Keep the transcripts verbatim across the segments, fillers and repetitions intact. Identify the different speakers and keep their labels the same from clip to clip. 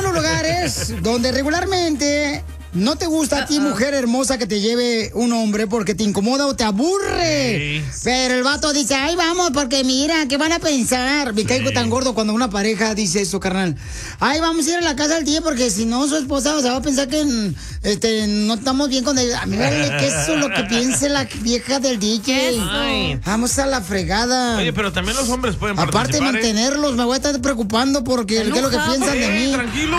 Speaker 1: los lugares donde regularmente no te gusta a ti, mujer hermosa, que te lleve un hombre porque te incomoda o te aburre. Sí. Pero el vato dice, ay, vamos, porque mira, ¿qué van a pensar? Me sí. caigo tan gordo cuando una pareja dice eso, carnal. Ay, vamos a ir a la casa del tío porque si no, su esposa se va a pensar que este, no estamos bien con ella. A mí, vale, que eso es lo que piense la vieja del D J. Ay. Vamos a la fregada.
Speaker 2: Oye, pero también los hombres pueden
Speaker 1: Aparte
Speaker 2: participar.
Speaker 1: Aparte de mantenerlos, ¿eh? Me voy a estar preocupando porque qué es lo que piensan de mí.
Speaker 2: Tranquilo.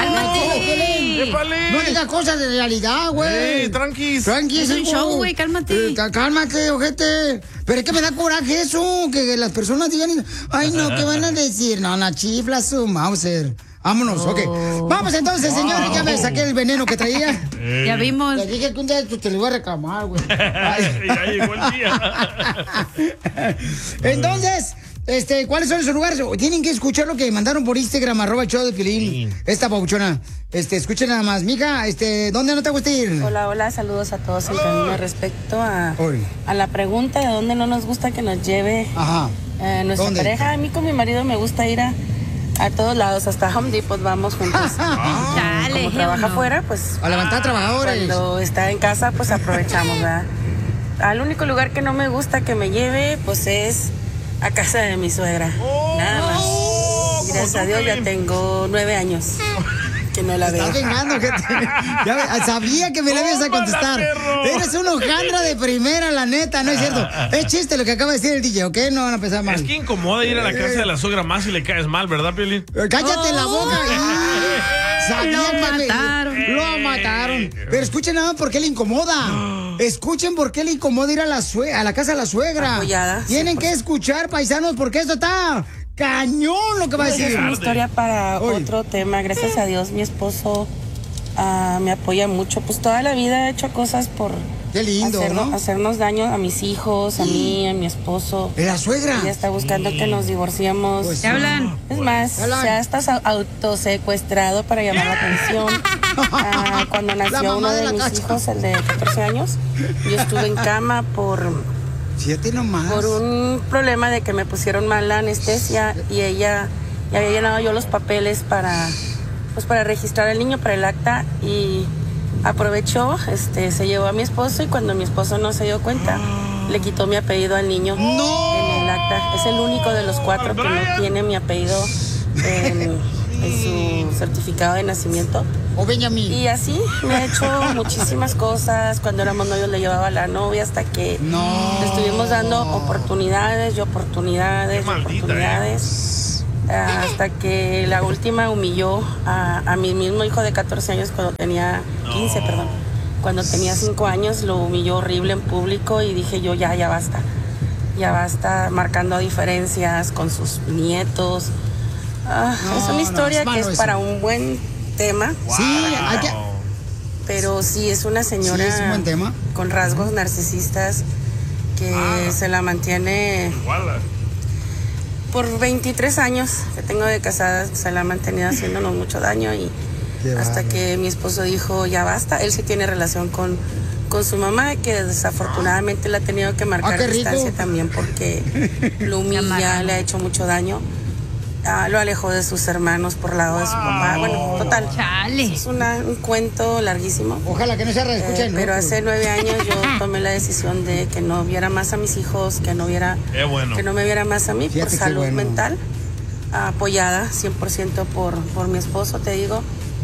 Speaker 1: No digas cosas de realidad, güey.
Speaker 2: Hey, tranquis.
Speaker 1: Tranquis.
Speaker 3: Es un show, güey, cálmate.
Speaker 1: Eh, cálmate, ojete. Pero es que me da coraje eso, que las personas digan, ay, no, ¿qué van a decir? No, la chifla su Mauser. Vámonos, oh. ok. Vamos entonces, wow. señores, ya me saqué el veneno que traía.
Speaker 3: Eh. Ya vimos.
Speaker 1: Le dije que un día te lo voy a reclamar, güey.
Speaker 2: Ya llegó el día.
Speaker 1: Entonces... Este, ¿cuáles son esos lugares? Tienen que escuchar lo que mandaron por Instagram, arroba el show de Piolín. Sí. Esta pabuchona. Este, escuchen nada más. Mija, este, ¿dónde no te gusta ir?
Speaker 4: Hola, hola, saludos a todos en camino. Respecto a, a la pregunta de dónde no nos gusta que nos lleve
Speaker 1: Ajá.
Speaker 4: Eh, nuestra ¿Dónde? pareja. A mí con mi marido me gusta ir a, a todos lados, hasta Home Depot vamos juntos.
Speaker 3: Ah. Dale,
Speaker 4: como trabaja
Speaker 3: no.
Speaker 4: afuera, pues...
Speaker 1: A levantar trabajadores.
Speaker 4: Cuando está en casa, pues aprovechamos, ¿verdad? Al único lugar que no me gusta que me lleve, pues es... a casa de mi suegra, oh, nada más. Oh, Gracias a Dios ya tengo nueve años que no la veo.
Speaker 1: Estás vengando, gente. Ya, sabía que me la ibas a contestar. Eres un hojandra de primera, la neta, no es cierto. Es chiste lo que acaba de decir el D J, ¿ok? No van a pensar mal.
Speaker 2: Es que incomoda ir a la casa de la suegra más si le caes mal, ¿verdad, Piolín?
Speaker 1: Cállate oh, la boca. Sabía
Speaker 3: lo
Speaker 1: que
Speaker 3: mataron.
Speaker 1: Me, lo mataron. Pero escuchen nada por qué le incomoda. Escuchen por qué le incomoda ir a la, sue a la casa de la suegra.
Speaker 4: Apoyada.
Speaker 1: Tienen que escuchar, paisanos, porque esto está cañón lo que va a decir.
Speaker 4: Es una historia para Oy. otro tema. Gracias a Dios, mi esposo uh, me apoya mucho. Pues toda la vida he hecho cosas por...
Speaker 1: Qué lindo,
Speaker 4: hacernos,
Speaker 1: ¿no?
Speaker 4: hacernos daño a mis hijos, a sí. mí, a mi esposo.
Speaker 1: ¿Es la suegra?
Speaker 4: Ella está buscando sí. que nos divorciemos.
Speaker 3: Pues, ¿qué hablan?
Speaker 4: Es más, se ha hasta autosecuestrado para llamar la atención. Uh, cuando nació uno de, de mis cacha. hijos, el de catorce años, yo estuve en cama por...
Speaker 1: Siete nomás.
Speaker 4: Por un problema de que me pusieron mal la anestesia y ella ya había llenado yo los papeles para, pues para registrar al niño para el acta y aprovechó, este, se llevó a mi esposo y cuando mi esposo no se dio cuenta, le quitó mi apellido al niño
Speaker 1: ¡No!
Speaker 4: en el acta. Es el único de los cuatro que no tiene mi apellido en, en su certificado de nacimiento.
Speaker 1: O Benjamín.
Speaker 4: Y así me ha hecho muchísimas cosas. Cuando éramos novios le llevaba a la novia hasta que
Speaker 1: no.
Speaker 4: le estuvimos dando oportunidades y oportunidades y oportunidades. Eh. Hasta que la última humilló a, a mi mismo hijo de catorce años cuando tenía quince, no. perdón. Cuando tenía cinco años lo humilló horrible en público y dije yo ya, ya basta. Ya basta marcando diferencias con sus nietos. Ah, no, es una historia no, es que es eso. Para un buen tema.
Speaker 1: Wow. Sí, hay que...
Speaker 4: pero sí es una señora
Speaker 1: sí, es un buen tema.
Speaker 4: Con rasgos narcisistas que wow. se la mantiene wow. por veintitrés años que tengo de casada, se la ha mantenido haciéndonos mucho daño y Qué hasta barro. que mi esposo dijo ya basta. Él sí tiene relación con, con su mamá, que desafortunadamente la ha tenido que marcar
Speaker 1: ah,
Speaker 4: distancia también porque lo humilla, le ha hecho mucho daño. Ah, lo alejó de sus hermanos por lado de su papá. Bueno, total.
Speaker 3: Chale.
Speaker 4: Es una, un cuento larguísimo.
Speaker 1: Ojalá que no se reescuchen.
Speaker 4: Eh, pero hace nueve años yo tomé la decisión de que no viera más a mis hijos, que no viera,
Speaker 2: bueno.
Speaker 4: que no me viera más a mí. Fíjate por salud bueno. mental, apoyada cien por ciento por, por mi esposo, te digo.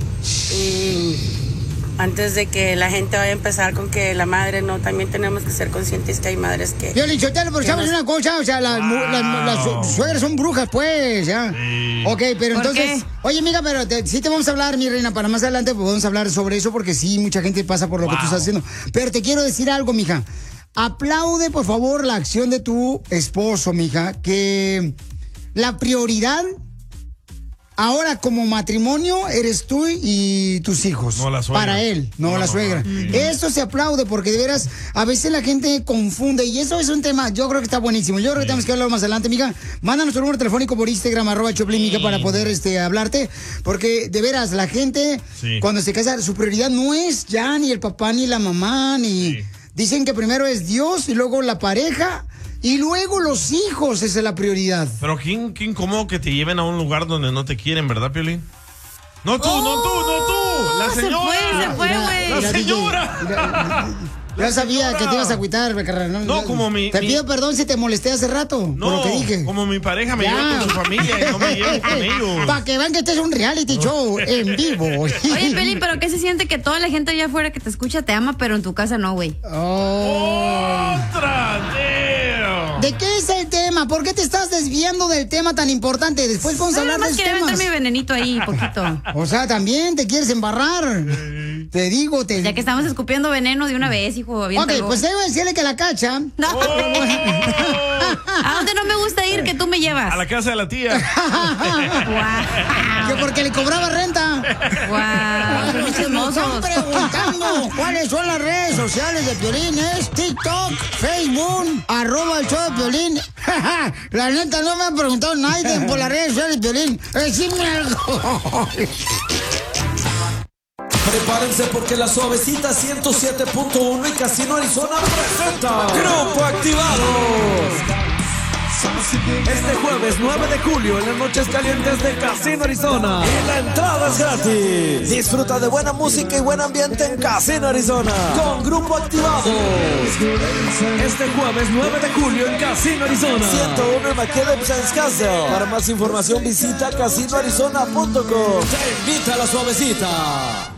Speaker 4: Y antes de que la gente vaya a empezar con que la madre no, también tenemos que ser conscientes que hay madres que...
Speaker 1: Yo le digo, pero sabes una cosa, o sea, las, wow. las, las, las suegras son brujas, pues, ya. Sí. Ok, pero entonces... Qué? Oye, amiga, pero te, sí te vamos a hablar, mi reina, para más adelante pues, vamos a hablar sobre eso, porque sí, mucha gente pasa por lo wow. que tú estás haciendo. Pero te quiero decir algo, mija. Aplaude, por favor, la acción de tu esposo, mija, que la prioridad... Ahora, como matrimonio, eres tú y tus hijos.
Speaker 2: No la suegra.
Speaker 1: Para él, no, no la suegra. No, no. Eso se aplaude porque de veras, a veces la gente confunde y eso es un tema, yo creo que está buenísimo. Yo creo que sí. tenemos que hablar más adelante, mija. Mándanos tu número telefónico por Instagram, arroba Choplin, sí. mija, para poder este, hablarte. Porque de veras, la gente, sí. cuando se casa, su prioridad no es ya ni el papá ni la mamá, ni... Sí. Dicen que primero es Dios y luego la pareja... Y luego los hijos, esa es la prioridad.
Speaker 2: Pero qué, qué incómodo que te lleven a un lugar donde no te quieren, ¿verdad, Piolín? No tú, no tú, no tú. La
Speaker 3: Se
Speaker 2: señora.
Speaker 3: fue, se fue,
Speaker 1: Mira,
Speaker 3: güey.
Speaker 2: La
Speaker 1: mira, D J,
Speaker 2: señora.
Speaker 1: mira, Ya sabía
Speaker 2: señora.
Speaker 1: que te ibas a agüitar, Becerra. No,
Speaker 2: No, como mi-
Speaker 1: Te
Speaker 2: mi-
Speaker 1: pido perdón si te molesté hace rato por
Speaker 2: No,
Speaker 1: lo que dije.
Speaker 2: como mi pareja me
Speaker 1: Ya.
Speaker 2: lleva con su familia y no me llevo con ellos.
Speaker 1: Para que vean que este es un reality show en vivo.
Speaker 3: Oye, Pelín, pero ¿qué se siente que toda la gente allá afuera que te escucha te ama, pero en tu casa no, güey?
Speaker 1: Oh.
Speaker 2: ¡Otra! Damn.
Speaker 1: ¿De qué es el tema? ¿Por qué te estás desviando del tema tan importante? Después vamos a
Speaker 3: Nada
Speaker 1: hablar
Speaker 3: más
Speaker 1: de
Speaker 3: quería
Speaker 1: temas.
Speaker 3: meter mi venenito ahí, poquito.
Speaker 1: O sea, también te quieres embarrar. Te digo, te
Speaker 3: Ya que estamos escupiendo veneno de una vez, hijo,
Speaker 1: Ok,
Speaker 3: aviéntalo.
Speaker 1: pues debo decirle que la cacha.
Speaker 3: No.
Speaker 2: Oh.
Speaker 3: ¿A dónde no me gusta ir que tú me llevas?
Speaker 2: A la casa de la tía.
Speaker 1: Que porque le cobraba renta.
Speaker 3: Guau, son
Speaker 1: Nos
Speaker 3: chismosos.
Speaker 1: están preguntando cuáles son las redes sociales de Piolín. Es TikTok, Facebook, arroba el show de Piolín. La neta no me ha preguntado nadie por las redes sociales de Piolín. Decime algo.
Speaker 5: Prepárense porque la suavecita ciento siete punto uno y Casino Arizona presenta Grupo Activados. Este jueves nueve de julio en las noches calientes de Casino Arizona. Y la entrada es gratis. Disfruta de buena música y buen ambiente en Casino Arizona. Con Grupo Activados. Este jueves nueve de julio en Casino Arizona. ciento uno en McKellips and Castle. Para más información visita casino arizona punto com. Te invita a la suavecita.